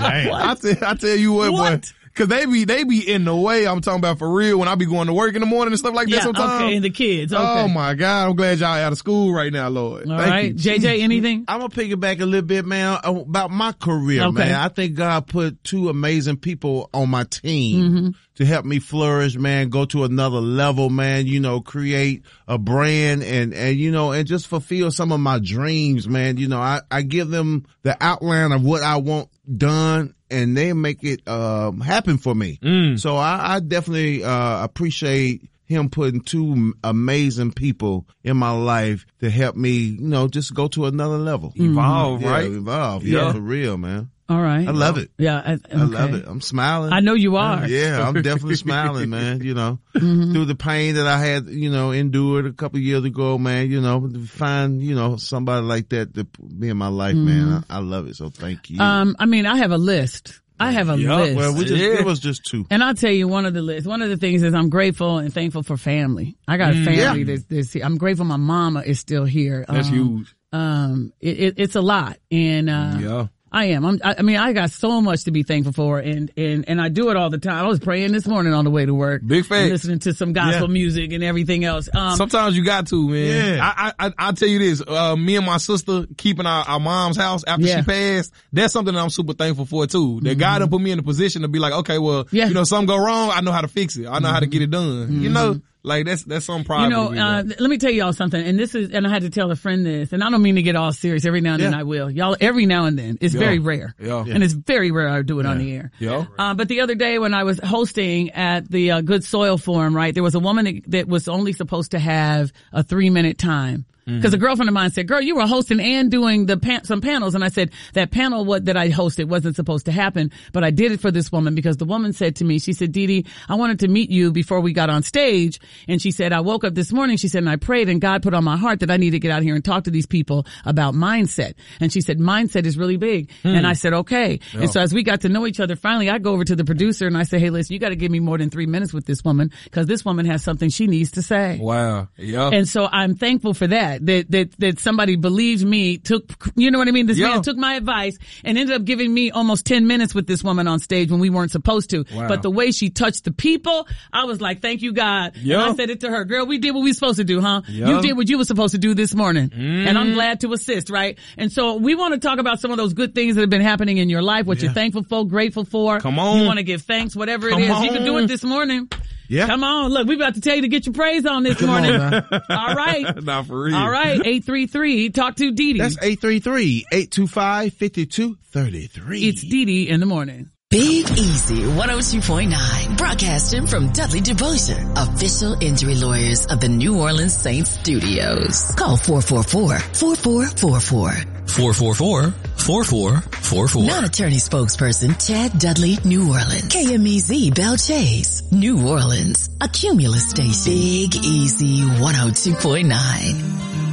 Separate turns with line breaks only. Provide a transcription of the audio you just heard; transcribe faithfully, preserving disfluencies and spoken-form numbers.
I, tell, I tell you what,
What?
boy. Cause they be, they be in the way. I'm talking about for real when I be going to work in the morning and stuff like
Yeah,
that sometimes.
okay, and the kids. Okay.
Oh my God. I'm glad y'all out of school right now, Lord.
All
Thank
right.
you.
J J, anything?
I'm gonna piggyback a little bit, man, about my career,
Okay.
man. I think God put two amazing people on my team
Mm-hmm.
to help me flourish, man, go to another level, man, you know, create a brand and, and, you know, and just fulfill some of my dreams, man. You know, I, I give them the outline of what I want done and they make it, um, happen for me.
Mm.
So I, I definitely, uh, appreciate him putting two amazing people in my life to help me, you know, just go to another level.
Evolve,
Yeah,
right?
Evolve.
Yeah.
Yeah, for real, man.
All right.
I love it.
Yeah. I, okay.
I love it. I'm smiling.
I know you are.
Yeah, I'm definitely smiling, man. You know,
Mm-hmm.
through the pain that I had, you know, endured a couple of years ago, man, you know, to find, you know, somebody like that to be in my life, man. I, I love it. So thank you.
Um, I mean, I have a list. I have a
Yeah,
list.
well, we just,
Yeah.
it was just two.
And I'll tell you one of the lists. One of the things is I'm grateful and thankful for family. I got a family
Yeah.
that's, that's here. I'm grateful my mama is still here.
That's
um,
huge.
Um, it, it, it's a lot. And, uh,
Yeah.
I am. I'm, I, I mean, I got so much to be thankful for, and and and I do it all the time. I was praying this morning on the way to work,
Big facts.
and listening to some gospel
Yeah.
music and everything else. Um,
Sometimes you got to, man.
Yeah.
I, I, I, I'll tell you this, uh, me and my sister keeping our, our mom's house after
Yeah.
she passed, that's something that I'm super thankful for too. That God done put me in a position to be like, okay, well,
Yeah.
you know, something go wrong, I know how to fix it. I know how to get it done. You know, like that's, that's some pride.
You know,
for me,
uh,
though.
let me tell y'all something, and this is, and I had to tell a friend this, and I don't mean to get all serious. Every now and then
Yeah.
I will. Y'all, every now and then. It's
Yeah.
very rare.
Yeah.
And it's very rare I do it on the air.
Yeah.
Uh, but the other day when I was hosting at the uh, Good Soil Forum, right, there was a woman that, that was only supposed to have a three minute time. Because a girlfriend of mine said, girl, you were hosting and doing the pan- some panels. And I said, that panel what, that I hosted wasn't supposed to happen, but I did it for this woman because the woman said to me, she said, Dee Dee, I wanted to meet you before we got on stage. And she said, I woke up this morning, she said, and I prayed and God put on my heart that I need to get out here and talk to these people about mindset. And she said, mindset is really big. And I said, okay. And so as we got to know each other, finally I go over to the producer and I say, hey, listen, you got to give me more than three minutes with this woman because this woman has something she needs to say.
Wow. Yeah.
And so I'm thankful for that, that, that, that somebody believed me, took, you know what I mean? This
Yeah.
man took my advice and ended up giving me almost ten minutes with this woman on stage when we weren't supposed to.
Wow.
But the way she touched the people, I was like, thank you, God.
Yeah.
And I said it to her, girl, we did what we supposed to do, huh?
Yeah.
You did what you were supposed to do this morning.
Mm.
And I'm glad to assist, right? And so we want to talk about some of those good things that have been happening in your life, what
Yeah.
you're thankful for, grateful for.
Come on.
You want to give thanks, whatever
Come
it is. You can do
on.
it this morning.
Yeah.
Come on. Look, we about to tell you to get your praise on this
Come on,
morning.
man.
All right.
Nah, for real.
All right, eight three three, talk to Dee Dee.
That's eight three three, eight two five, five two three three.
It's Dee Dee in the morning.
Big Easy one oh two point nine, broadcasting from Dudley Devotion, official injury lawyers of the New Orleans Saints studios. Call four four four, four four four four.
four four four, four four four four.
Non-attorney spokesperson Chad Dudley, New Orleans. K M E Z Bell Chase, New Orleans. A Cumulus station. Big Easy one oh two point nine.